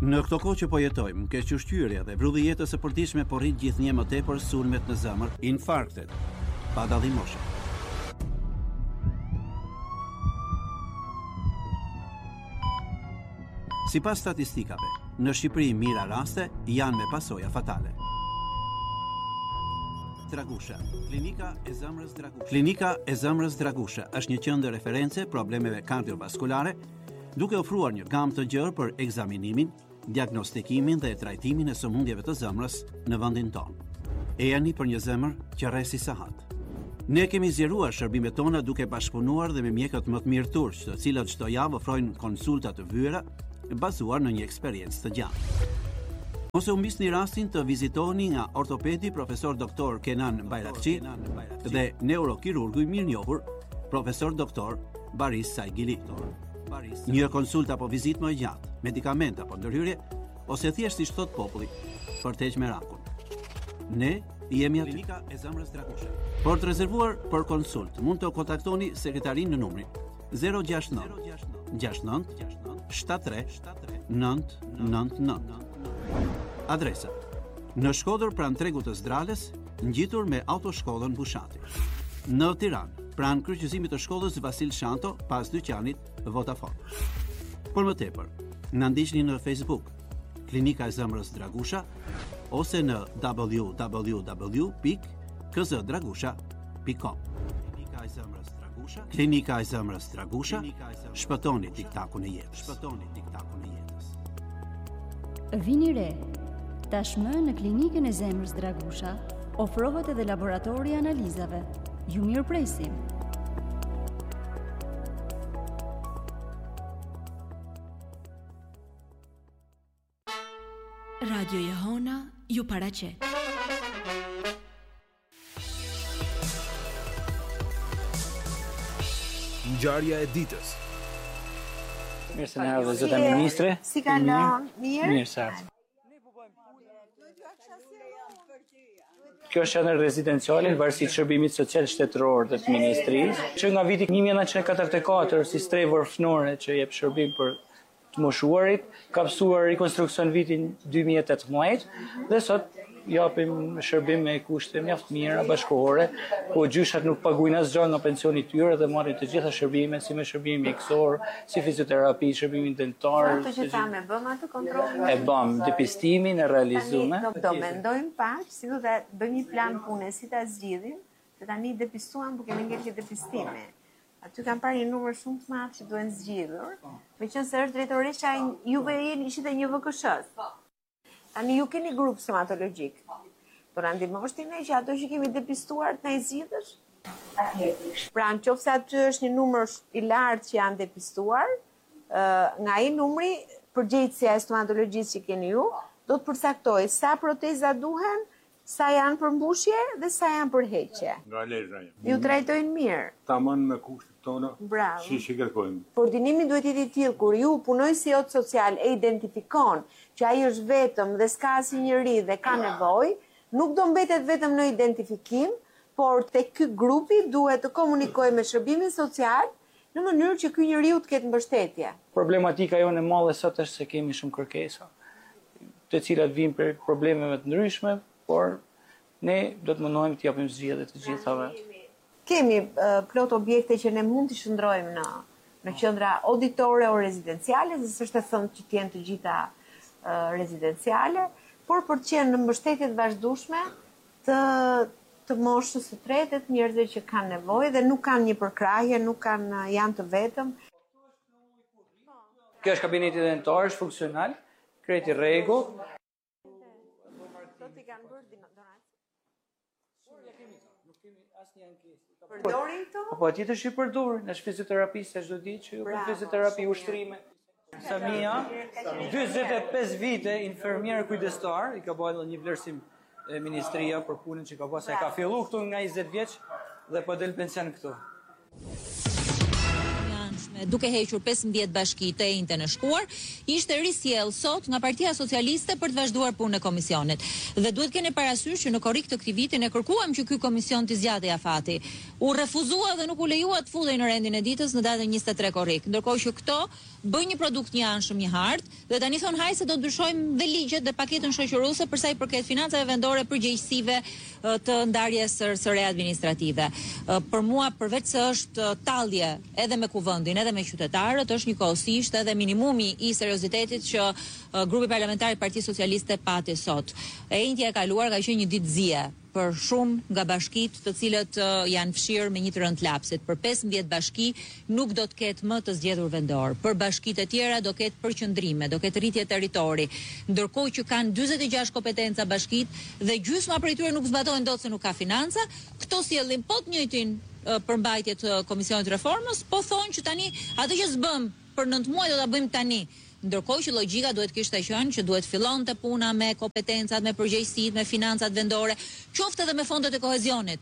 Në këto kohë që po jetojmë, keq ushqyerja dhe vrulli jetës së përditshme po rrit gjithnjë më tepër sulmet në zemër, infarktet, pa dallim moshe. Sipas statistikave, në Shqipëri mira raste janë me pasoja fatale. Dragusha. Klinika e zemrës Dragusha është një qendër reference problemeve kardiovaskulare, duke ofruar një gamë të gjerë për ekzaminimin, diagnostikimin dhe trajtimin e sëmundjeve të zemrës në vendin tonë. Ejani për një zemër që rresi sahat. Ne kemi zgjeruar shërbimet tona duke bashkëpunuar dhe me mjekët më të mirë turq, të cilët çdo javë ofrojnë konsulta të vyera bazuar në një eksperiencë të gjatë. Mos e humbisni rastin të vizitoni nga ortopedi profesor doktor Kenan Bayrakçi dhe neurokirurgu i mirënjohur profesor doktor Baris Saigili. Një konsultë apo vizitë më e gjatë, medikament apo ndërhyrje, ose thjesht si thot populli, për të heqë merakun. Ne jemi aty. Klinika e zemrës Dragusha. Por të rezervuar për konsultë, mund të kontaktoni sekretarin në numrin 069 69 73 999. Adresa: në Shkodër pranë tregut të Zdrales, ngjitur me autoshkollën Bushati. Në Tiranë, pranë kryqëzimit të shkollës Vasil Shanto, pas dyqanit Vodafone. Por më tepër, na ndiqni në Facebook, Klinika e zemrës Dragusha, ose në www.kzdragusha.com. Klinika e zemrës Dragusha, shpëtoni tiktakun e jetës. Vini re. Tashmë në Klinikën e zemrës Dragusha ofrohet edhe laboratori analizave. Ju mirëpresim. Radio Jehona ju paraqet. Ngjarja e ditës. Mirë se na ardhë zota ministre. Si kalon? Mirë? Mirë sa. Kjo është qendër rezidenciale varësisht shërbimit social shtetëror të ministrisë, që nga viti 1944 si strevor fënore që jep shërbim për të moshuarit, ka mësuar rikonstruksion vitin 2018 dhe sot japim shërbim me kushte mjaft mira bashkëkohore, ku gjyshat nuk paguajnë asgjë nga pensioni i tyre dhe marrin të gjitha shërbimet, si me shërbim mjekësor, si fizioterapi, shërbimin dentar. Ato që thamë bëm atë kontrollin. E bëm depistimin e realizuar. Do mendojmë pak si do të bëjmë një plan pune si ta zgjidhim, se tani depistuam, por kemi ngel që depistimi. Aty kanë parë një numër shumë të madh që duhen zgjidhur. Meqense është drejtoresha juve ishte një VKS-s. Tani ju keni grup stomatologjik. Do na ndihmoshni ne që ato që kemi depistuar të na i zgjidhësh? Pra, nëse aty është një numër i lartë që janë depistuar, nga ai numri përgjegjësia e stomatologjisë që keni ju, do të përcaktojë sa proteza duhen, sa janë për mbushje dhe sa janë për heqje. Nga lezha. Ju trajtojnë mirë. Tamam me kushtet tona. Bravo. Si kërkojmë. Koordinimi duhet i tillë kur ju punojësi jot social e identifikon që ai është vetëm dhe s'ka asnjëri dhe ka nevojë, nuk do mbetet vetëm në identifikim, por tek ky grupi duhet të komunikojë me shërbimin social në mënyrë që ky njeriu të ketë mbështetje. Problematika jonë e madhe sot është se kemi shumë kërkesa, të cilat vijnë për problemeve të ndryshme, por ne do të mundohemi të japim zgjedhje të gjithave. Kemi plot objekte që ne mund të shndrojmë në qendra auditore o rezidenciale, se s'është e thënë që të jenë të gjitha rezidenciale, por për të qenë në mbështetje të vazhdueshme të moshës së tretë, të njerëzve që kanë nevojë dhe nuk kanë një përkrahje, janë të vetëm. Kjo është kabineti dentar, është funksional, kreti rregull. Përdorin këto? Po atjetër që i përdorin, është fizioterapistë çdo ditë që ju bën fizioterapi ushtrime. Samia, 45 vite infermier kujdestar, i ka bërë një vlerësim e ministria për punën që ka bërë, ka filluar këtu nga 20 vjeç dhe po del pension këtu. Janë me duke hequr 15 bashki të enjte në shkuar, ishte risjell sot nga Partia Socialiste për të vazhduar punën e komisionit. Dhe duhet keni parasysh që në korrik të këtij viti ne kërkuam që ky komision të zgjatej afati. U refuzua dhe nuk u lejua të futej në rendin e ditës në datën 23 korrik. Ndërkohë që këto bëjnë një produkt një anshëm, një hartë, dhe tani thon haj se do të ndryshojmë dhe ligjet dhe paketën shoqëruese për sa i përket financave vendore, përgjegjësive të ndarjes së re administrative. Për mua, përveç se është tallje edhe me kuvendin, edhe me qytetarët, është njëkohësisht edhe minimumi i seriozitetit që grupi parlamentar i Partisë Socialiste pati sot. E njëjtja e kaluar ka qenë një ditë zie për shumë nga bashkitë të cilët janë fshirë me një të rënd lapsit. Për 15 bashki nuk do të ketë më të zgjedhur vendor. Për bashkitë e tjera do ketë përqendrime, do ketë rritje territori. Ndërkohë që kanë 46 kompetenca bashkitë dhe gjysma prej tyre nuk zbatojnë dot se nuk ka financa, këto sjellin po të njëjtin përmbajtje të Komisionit Reformës, po thonë që tani atë që s'bëm për 9 muaj do ta bëjmë tani. Ndërkohë që logjika duhet kishte qenë që duhet fillonte puna me kompetencat, me përgjegjësitë, me financat vendore, qoftë edhe me fondet e kohezionit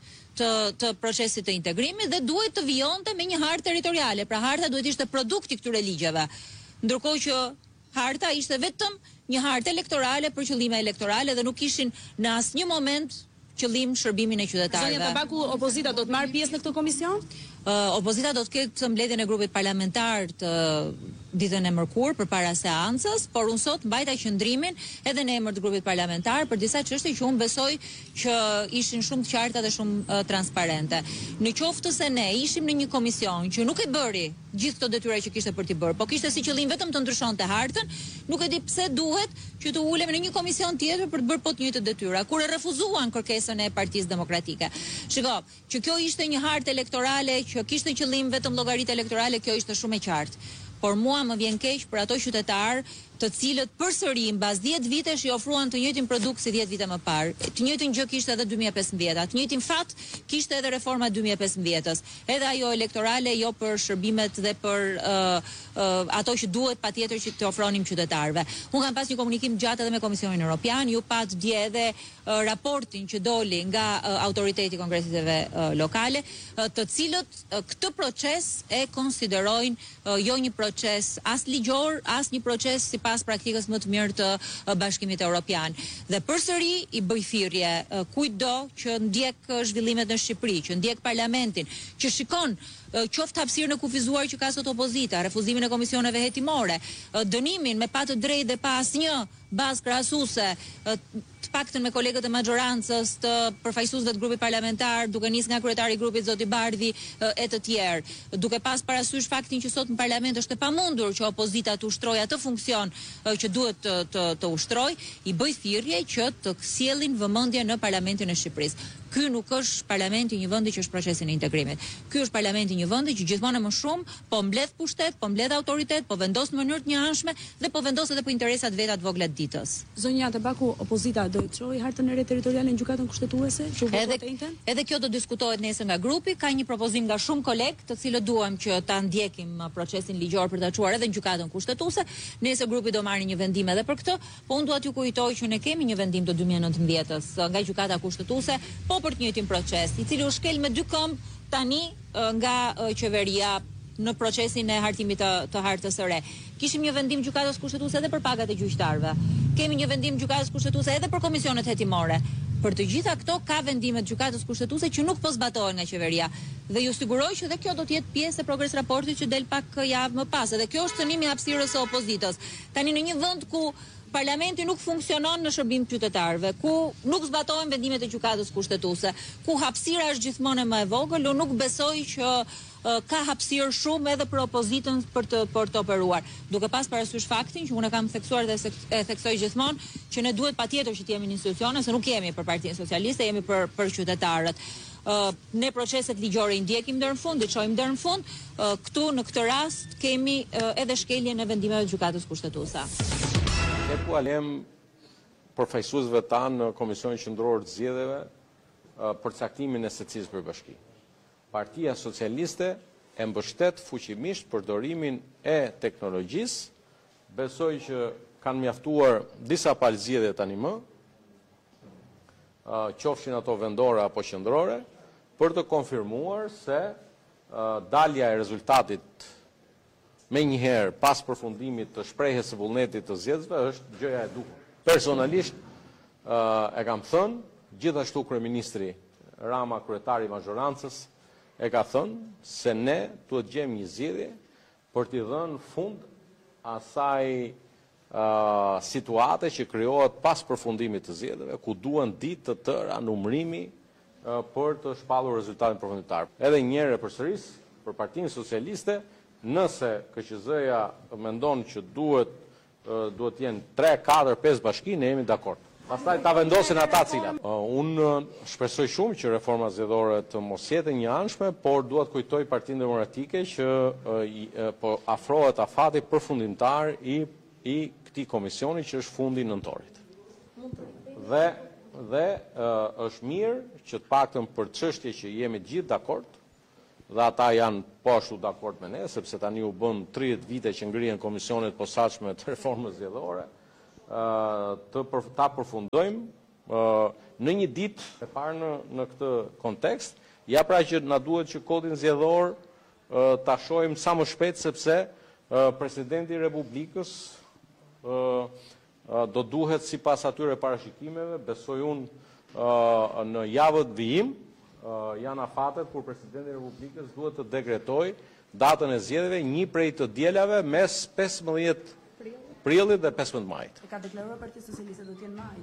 të procesit të integrimit dhe duhet të vijonte me një hartë territoriale. Pra harta duhet ishte produkti këtyre ligjeve. Ndërkohë që harta ishte vetëm një hartë elektorale për qëllime elektorale dhe nuk kishin në asnjë moment qëllim shërbimin e qytetarëve. Zonja Tabaku, opozita do të marrë pjesë në këtë komision? Opozita do të ketë mbledhjen e grupit parlamentar të ditën e mërkurë përpara seancës, por unë sot mbajta qëndrimin edhe në emër të grupit parlamentar për disa çështje që unë besoj që ishin shumë të qarta dhe shumë transparente. Në qoftë se ne ishim në një komision që nuk e bëri gjithë këto detyra që kishte për t'i bërë, po kishte si qëllim vetëm të ndryshonte hartën, nuk e di pse duhet që të ulem në një komision tjetër për të bërë po të njëjtë detyra, kur e refuzuan kërkesën e Partisë Demokratike. Shiko, që kjo ishte një hartë elektorale që kishte qëllim vetëm llogaritë elektorale, kjo ishte shumë e qartë. Por mua më vjen keq për ato qytetarë të cilët përsëri mbas 10 vitesh i ofruan të njëjtin produkt si 10 vite më parë. Të njëjtin gjë kishte edhe 2015, të njëjtin fat kishte edhe reforma 2015-s. Edhe ajo elektorale, jo për shërbimet dhe për ato që duhet patjetër që të ofronim qytetarëve. Unë kam pas një komunikim gjatë edhe me Komisionin Evropian, ju pat dje edhe raportin që doli nga autoriteti kongresiteve lokale, të cilët këtë proces e konsiderojnë jo një proces as ligjor, as një proces si pas praktikës më të mirë të Bashkimit Evropian. Dhe përsëri i bëj thirrje kujtdo që ndjek zhvillimet në Shqipëri, që ndjek parlamentin, që shikon qoftë hapësirën e kufizuar që ka sot opozita, refuzimin e komisioneve hetimore, dënimin me pa të drejtë dhe pa asnjë bazë krahasuese, të paktën me kolegët e majorancës, të përfaqësuesve të grupit parlamentar, duke nisë nga kryetari i grupit zoti Bardhi e të tjerë, duke pas parasysh faktin që sot në parlament është e pamundur që opozita të ushtrojë atë funksion që duhet të ushtrojë, i bëj thirrje që të sjellin vëmendje në parlamentin e Shqipërisë. Ky nuk është parlamenti një vendi që është procesin e integrimit. Ky është parlamenti një vendi që gjithmonë më shumë po mbledh pushtet, po mbledh autoritet, po vendos në mënyrë të njëanshme dhe po vendos edhe për interesat veta të vogla të ditës. Zonja Tabaku, opozita do të çojë hartën e re territoriale në gjykatën kushtetuese, që u votuat të njëjtën? Edhe kjo do diskutohet nesër nga grupi, ka një propozim nga shumë kolegë, të cilët duam që ta ndjekim procesin ligjor për ta çuar edhe në gjykatën kushtetuese. Nesër grupi do marrë një vendim edhe për këtë, po unë dua t'ju kujtoj që ne kemi një vendim të 2019-s nga gjykata kushtetuese, po për të njëjtin proces, i cili u shkel me dy këmbë tani nga qeveria në procesin e hartimit të hartës së re. Kishim një vendim gjykatës kushtetuese edhe për pagat e gjyqtarëve. Kemi një vendim gjykatës kushtetuese edhe për komisionet hetimore. Për të gjitha këto ka vendimet gjykatës kushtetuese që nuk po zbatohen nga qeveria. Dhe ju siguroj që edhe kjo do të jetë pjesë e progres raportit që del pak javë më pas. Edhe kjo është cënimi i hapësirës së opozitës. Tani në një vend ku parlamenti nuk funksionon në shërbim të qytetarëve, ku nuk zbatohen vendimet e gjykatës kushtetuese, ku hapësira është gjithmonë më e vogël, unë nuk besoj që ka hapësirë shumë edhe për opozitën për të operuar. Duke pas parasysh faktin që unë kam theksuar dhe e theksoj gjithmonë që ne duhet patjetër që të jemi në institucione, se nuk jemi për Partinë Socialiste, jemi për qytetarët. Ne proceset ligjore i ndjekim deri në fund, i çojmë deri në fund. Këtu në këtë rast kemi edhe shkeljen e vendimeve të gjykatës kushtetuese. Ne ku alem përfaqësuesve tanë në Komisionin Qendror të Zgjedhjeve për caktimin e secilës përbashki. Partia Socialiste e mbështet fuqimisht përdorimin e teknologjisë. Besoj që kanë mjaftuar disa palë zgjedhje tani më, qofshin ato vendore apo qendrore, për të konfirmuar se dalja e rezultatit me njëherë pas përfundimit të shprehjes së vullnetit të zgjedhësve është gjëja e duhur. Personalisht e kam thënë, gjithashtu kryeministri Rama, kryetari i majorancës, e ka thënë se ne duhet gjejmë një zgjidhje për t'i dhënë fund asaj situate që krijohet pas përfundimit të zgjedhjeve, ku duhen ditë të tëra numërimi për të shpallur rezultatin përfunditar. Edhe një herë përsëris për Partinë Socialiste, nëse KQZ-ja mendon që duhet jenë 3, 4, 5 bashki, ne jemi dakord. Pastaj ta vendosin ata cilat. Unë shpresoj shumë që reforma zgjedhore të mos jetë një anshme, por duhet kujtoj Partinë Demokratike që po afrohet afati përfundimtar i këtij komisioni që është fundi nëntorit. Dhe është mirë që të paktën për çështje që jemi gjithë dakord, dhe ata janë po ashtu dakord me ne, sepse tani u bën 30 vite që ngrihen komisionet posaçme të reformës zgjedhore, ta përfundojmë në një ditë e parë në këtë kontekst, ja pra që na duhet që kodin zgjedhor ta shohim sa më shpejt, sepse presidenti i Republikës do duhet sipas atyre parashikimeve, besoj unë në javët vijim, janë afatet kur presidenti i Republikës duhet të dekretoj datën e zgjedhjeve një prej të dielave mes 15 prillit dhe 15 majit. E ka deklaruar Partia Socialiste do të jenë maj.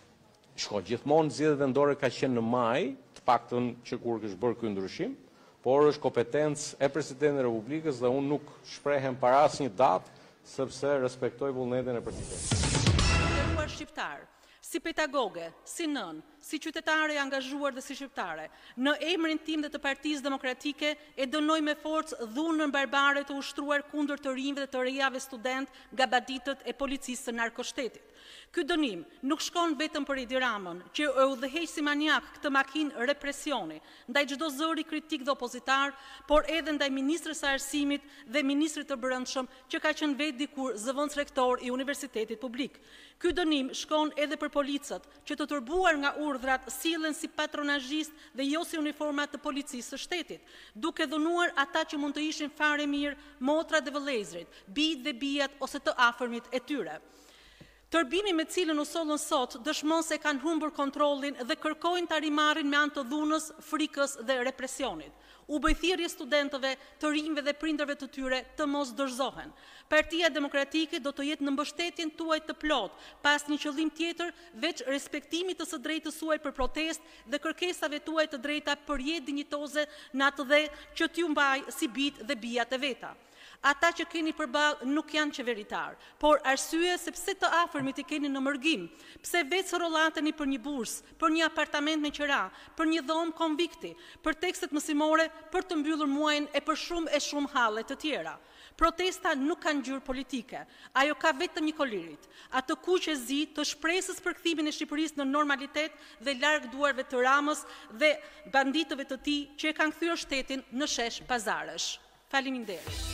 Shko, gjithmonë zgjedhjet vendore ka qenë në maj, të paktën që kur kështë bërë ky ndryshim, por është kompetencë e presidentit e Republikës dhe unë nuk shprehem para asnjë datë, sepse respektoj vullnetin e presidentit. Nderuar shqiptar, si pedagoge, si nën, si qytetare e angazhuar dhe si shqiptare, në emrin tim dhe të Partisë Demokratike e dënoj me forcë dhunën barbare të ushtruar kundër të rinjve dhe të rejave student nga baditët e policisë së narkoshtetit. Ky dënim nuk shkon vetëm për Edi Ramën, që e udhëheq si maniak këtë makinë represioni ndaj çdo zëri kritik dhe opozitar, por edhe ndaj ministrës së Arsimit dhe ministrit të Brendshëm, që ka qenë vetë dikur zëvendës rektor i Universitetit Publik. Ky dënim shkon edhe për policët, që të turbuar nga urdhrat sillen si patronazhist dhe jo si uniformat të policisë së shtetit, duke dhunuar ata që mund të ishin fare mirë, motrat dhe vëllezërit, bijt dhe bijat ose të afërmit e tyre. Tërbimi me cilën u sollën sot dëshmon se kanë humbur kontrollin dhe kërkojnë ta rimarrin me anë të dhunës, frikës dhe represionit. U bë thirrje studentëve, të rinjve dhe prindërve të tyre të mos dorëzohen. Partia Demokratike do të jetë në mbështetjen tuaj të plot, pas një qëllim tjetër veç respektimit të së drejtës suaj për protestë dhe kërkesave tuaj të drejta për jetë dinjitoze në atë dhe që t'ju mbaj si bijt dhe bijat e veta. Ata që keni përballë nuk janë qeveritar, por arsye sepse të afërmit i keni në mërgim, pse vetë rollateni për një bursë, për një apartament me qira, për një dhomë konvikti, për tekstet mësimore, për të mbyllur muajin e për shumë halle të tjera. Protesta nuk ka ngjyrë politike, ajo ka vetëm një kolirit, atë kuq e zi të shpresës për kthimin e Shqipërisë në normalitet dhe larg duarve të Ramës dhe banditëve të tij që e kanë kthyer shtetin në shesh pazarësh. Faleminderit.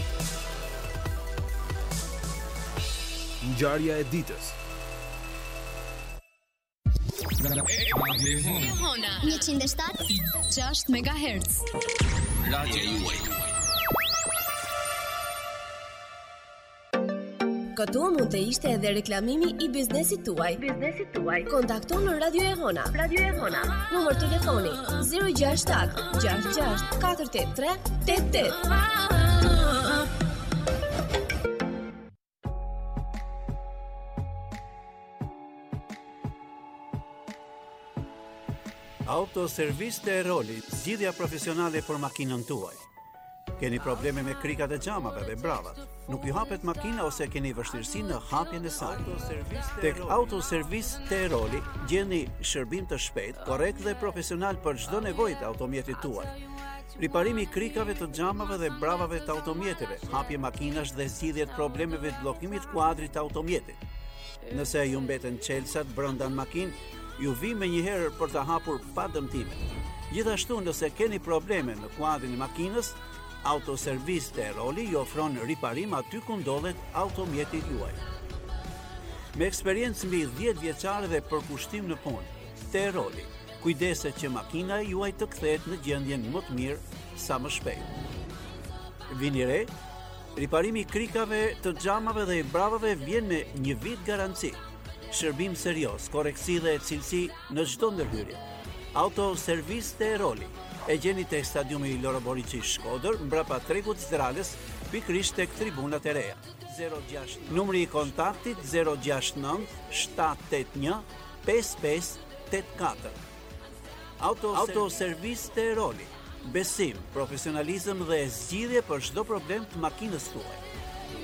Ngjarja e ditës. 107.6 MHz. Radio juaj. Këtu mund të ishte edhe reklamimi i biznesit tuaj. Kontakto në Radio Ehona. Numër telefoni 067 66 483 88. Autoservis Teroli, zgjidhja profesionale për makinën tuaj. Keni probleme me krikat e xhamave dhe bravat, nuk ju hapet makina ose keni vështirësi në hapjen e saj. Tek Autoservis Teroli gjeni shërbim të shpejt, korrekt dhe profesional për çdo nevojë të automjetit tuaj. Riparimi i krikave të xhamave dhe bravave të automjeteve, hapje makinash dhe zgjidhje të problemeve të bllokimit kuadrit të automjetit. Nëse ju mbeten çelësat brenda në makinë, ju vi me njëherë për të hapur pa dëmtime. Gjithashtu, nëse keni probleme në kuadrin e makinës, Autoservis Teroli ju ofron riparim aty ku ndodhet automjeti juaj. Me eksperiencë mbi 10 vjeçare dhe përkushtim në punë, Teroli kujdeset që makina juaj të kthehet në gjendjen më të mirë sa më shpejt. Vini re, Riparimi i krikave, të xhamave dhe i bravave vjen me 1 vit garanci. Shërbim serioz, koreksi dhe cilësi në çdo ndërhyrje. Autoservis Teroli. E gjeni tek stadiumi i Loro Boriçi Shkodër, mbrapa tregut Zdralës, pikërisht tek tribunat e reja. 06 numri i kontaktit 069 781 5584. Autoservis Teroli. Besim, profesionalizëm dhe zgjidhje për çdo problem të makinës tuaj.